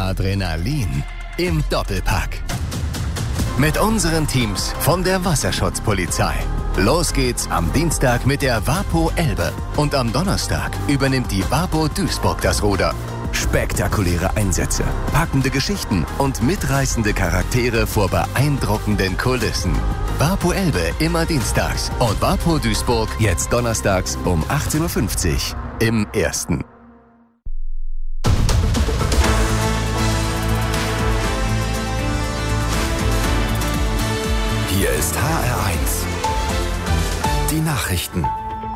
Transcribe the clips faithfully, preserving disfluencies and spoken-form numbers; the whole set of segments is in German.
Adrenalin im Doppelpack. Mit unseren Teams von der Wasserschutzpolizei. Los geht's am Dienstag mit der Wapo Elbe und am Donnerstag übernimmt die Wapo Duisburg das Ruder. Spektakuläre Einsätze, packende Geschichten und mitreißende Charaktere vor beeindruckenden Kulissen. Wapo Elbe immer dienstags und Wapo Duisburg jetzt donnerstags um achtzehn Uhr fünfzig im Ersten. Hier ist H R eins. Die Nachrichten.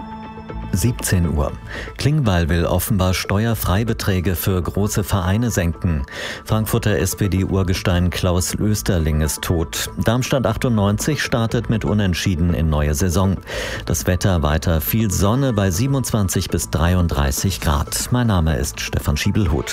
siebzehn Uhr. Klingbeil will offenbar Steuerfreibeträge für große Vereine senken. Frankfurter S P D-Urgestein Klaus Oesterling ist tot. Darmstadt achtundneunzig startet mit Unentschieden in neue Saison. Das Wetter weiter viel Sonne bei siebenundzwanzig bis dreiunddreißig Grad. Mein Name ist Stefan Schiebelhuth.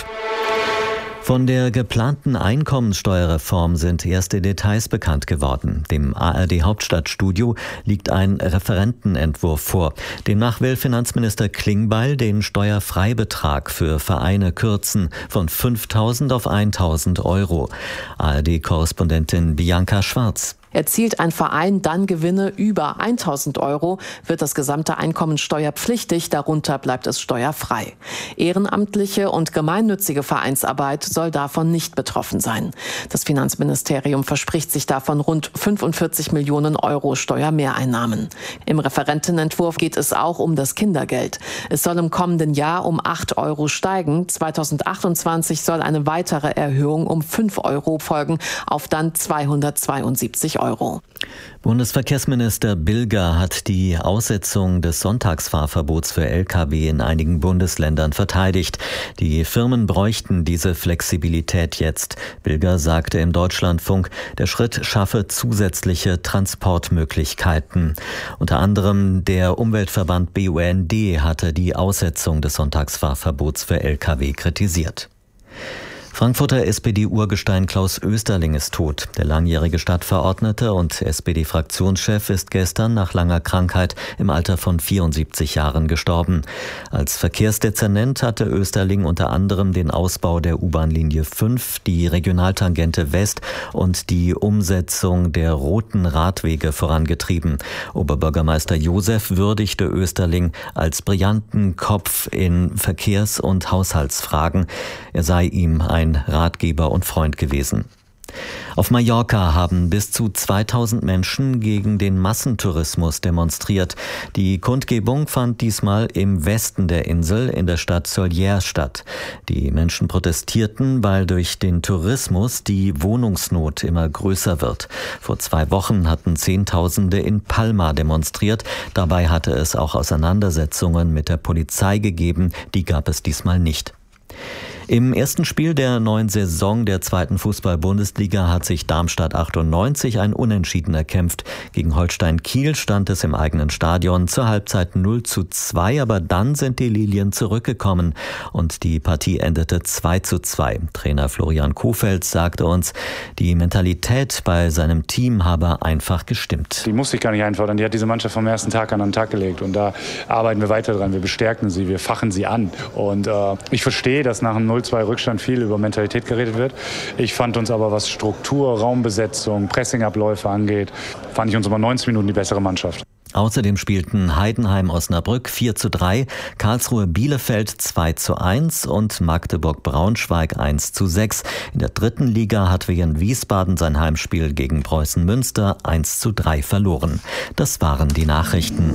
Von der geplanten Einkommensteuerreform sind erste Details bekannt geworden. Dem A R D-Hauptstadtstudio liegt ein Referentenentwurf vor. Demnach will Finanzminister Klingbeil den Steuerfreibetrag für Vereine kürzen von fünftausend auf eintausend Euro. A R D-Korrespondentin Bianca Schwarz. Erzielt ein Verein dann Gewinne über eintausend Euro, wird das gesamte Einkommen steuerpflichtig, darunter bleibt es steuerfrei. Ehrenamtliche und gemeinnützige Vereinsarbeit soll davon nicht betroffen sein. Das Finanzministerium verspricht sich davon rund fünfundvierzig Millionen Euro Steuermehreinnahmen. Im Referentenentwurf geht es auch um das Kindergeld. Es soll im kommenden Jahr um acht Euro steigen. zweitausendachtundzwanzig soll eine weitere Erhöhung um fünf Euro folgen, auf dann zweihundertzweiundsiebzig Euro. Bundesverkehrsminister Bilger hat die Aussetzung des Sonntagsfahrverbots für L K W in einigen Bundesländern verteidigt. Die Firmen bräuchten diese Flexibilität jetzt. Bilger sagte im Deutschlandfunk, der Schritt schaffe zusätzliche Transportmöglichkeiten. Unter anderem der Umweltverband B U N D hatte die Aussetzung des Sonntagsfahrverbots für L K W kritisiert. Frankfurter S P D-Urgestein Klaus Oesterling ist tot. Der langjährige Stadtverordnete und S P D-Fraktionschef ist gestern nach langer Krankheit im Alter von vierundsiebzig Jahren gestorben. Als Verkehrsdezernent hatte Oesterling unter anderem den Ausbau der U-Bahn-Linie fünf, die Regionaltangente West und die Umsetzung der roten Radwege vorangetrieben. Oberbürgermeister Josef würdigte Oesterling als brillanten Kopf in Verkehrs- und Haushaltsfragen. Er sei ihm ein Ratgeber und Freund gewesen. Auf Mallorca haben bis zu zweitausend Menschen gegen den Massentourismus demonstriert. Die Kundgebung fand diesmal im Westen der Insel in der Stadt Sóller statt. Die Menschen protestierten, weil durch den Tourismus die Wohnungsnot immer größer wird. Vor zwei Wochen hatten Zehntausende in Palma demonstriert. Dabei hatte es auch Auseinandersetzungen mit der Polizei gegeben. Die gab es diesmal nicht. Im ersten Spiel der neuen Saison der zweiten Fußball-Bundesliga hat sich Darmstadt achtundneunzig ein Unentschieden erkämpft. Gegen Holstein Kiel stand es im eigenen Stadion zur Halbzeit null zu zwei, aber dann sind die Lilien zurückgekommen und die Partie endete zwei zu zwei. Trainer Florian Kohfeldt sagte uns, die Mentalität bei seinem Team habe einfach gestimmt. Die musste ich gar nicht einfordern, die hat diese Mannschaft vom ersten Tag an an den Tag gelegt und da arbeiten wir weiter dran, wir bestärken sie, wir fachen sie an und äh, ich verstehe, dass nach einem null zwei Rückstand viel über Mentalität geredet wird. Ich fand uns aber, was Struktur, Raumbesetzung, Pressingabläufe angeht, fand ich uns über neunzig Minuten die bessere Mannschaft. Außerdem spielten Heidenheim-Osnabrück vier zu drei, Karlsruhe-Bielefeld zwei zu eins und Magdeburg-Braunschweig eins zu sechs. In der dritten Liga hat Wien-Wiesbaden sein Heimspiel gegen Preußen-Münster eins zu drei verloren. Das waren die Nachrichten.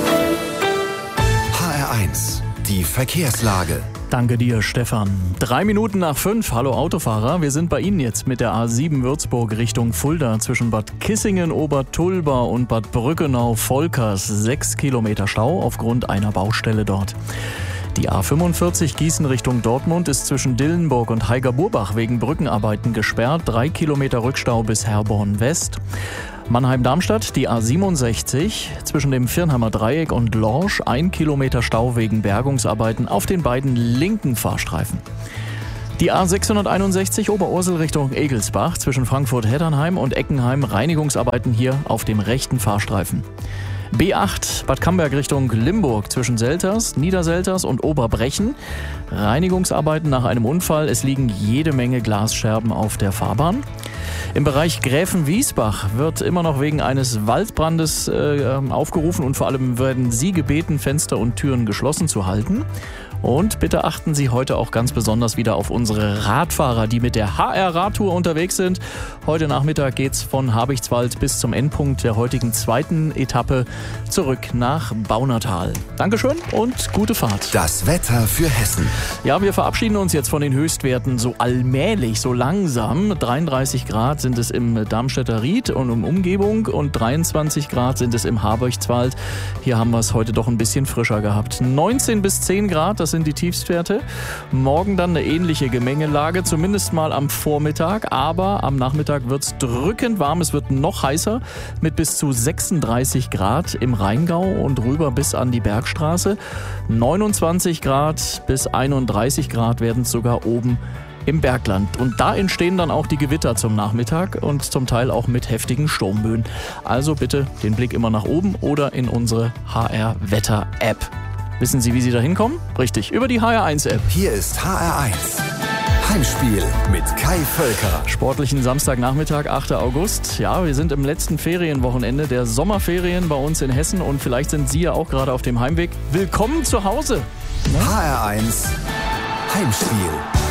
H R eins, die Verkehrslage. Danke dir, Stefan. Drei Minuten nach fünf. Hallo Autofahrer. Wir sind bei Ihnen jetzt mit der A sieben Würzburg Richtung Fulda zwischen Bad Kissingen, Obertulba und Bad Brückenau-Volkers. Sechs Kilometer Stau aufgrund einer Baustelle dort. Die A fünfundvierzig Gießen Richtung Dortmund ist zwischen Dillenburg und Heiger-Burbach wegen Brückenarbeiten gesperrt. Drei Kilometer Rückstau bis Herborn West. Mannheim-Darmstadt, die A siebenundsechzig, zwischen dem Virnheimer Dreieck und Lorsch, ein Kilometer Stau wegen Bergungsarbeiten auf den beiden linken Fahrstreifen. Die A sechshunderteinundsechzig Oberursel Richtung Egelsbach, zwischen Frankfurt-Heddernheim und Eckenheim, Reinigungsarbeiten hier auf dem rechten Fahrstreifen. B acht Bad Camberg Richtung Limburg zwischen Selters, Niederselters und Oberbrechen. Reinigungsarbeiten nach einem Unfall. Es liegen jede Menge Glasscherben auf der Fahrbahn. Im Bereich Gräfenwiesbach wird immer noch wegen eines Waldbrandes äh, aufgerufen und vor allem werden Sie gebeten, Fenster und Türen geschlossen zu halten. Und bitte achten Sie heute auch ganz besonders wieder auf unsere Radfahrer, die mit der H R-Radtour unterwegs sind. Heute Nachmittag geht's von Habichtswald bis zum Endpunkt der heutigen zweiten Etappe zurück nach Baunatal. Dankeschön und gute Fahrt. Das Wetter für Hessen. Ja, wir verabschieden uns jetzt von den Höchstwerten so allmählich, so langsam. dreiunddreißig Grad sind es im Darmstädter Ried und um Umgebung und dreiundzwanzig Grad sind es im Habichtswald. Hier haben wir es heute doch ein bisschen frischer gehabt. neunzehn bis zehn Grad, das sind die Tiefstwerte. Morgen dann eine ähnliche Gemengelage, zumindest mal am Vormittag, aber am Nachmittag wird es drückend warm. Es wird noch heißer mit bis zu sechsunddreißig Grad im Rheingau und rüber bis an die Bergstraße. neunundzwanzig Grad bis einunddreißig Grad werden es sogar oben im Bergland. Und da entstehen dann auch die Gewitter zum Nachmittag und zum Teil auch mit heftigen Sturmböen. Also bitte den Blick immer nach oben oder in unsere H R-Wetter-App. Wissen Sie, wie Sie da hinkommen? Richtig, über die H R eins App. Hier ist H R eins. Heimspiel mit Kai Völker. Sportlichen Samstagnachmittag, achter August. Ja, wir sind im letzten Ferienwochenende der Sommerferien bei uns in Hessen und vielleicht sind Sie ja auch gerade auf dem Heimweg. Willkommen zu Hause. Ja? H R eins Heimspiel.